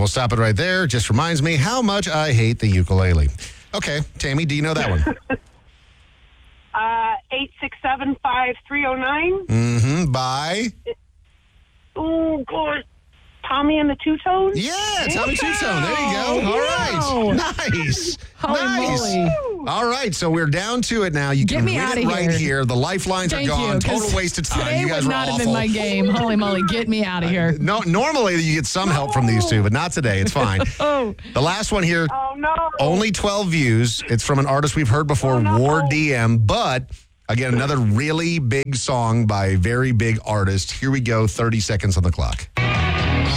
we'll stop it right there. Just reminds me how much I hate the ukulele. Okay, Tammy, do you know that one? 8675309. Mm-hmm. By? Oh, God. Tommy and the Two Tones? Yeah, Tommy Two-Tone. There you go. All right. Nice. Holy moly. All right, so we're down to it now. You Get can me win outta it right here. here. The lifelines Thank are gone. you, 'cause Total waste of time. Today You guys would were not have awful. been my game. Holy moly, get me out of here. No, normally you get some help from these two, but not today. It's fine. Oh. The last one here, Oh, no. only 12 views. It's from an artist we've heard before, War DM. But, again, another really big song by a very big artist. Here we go, 30 seconds on the clock.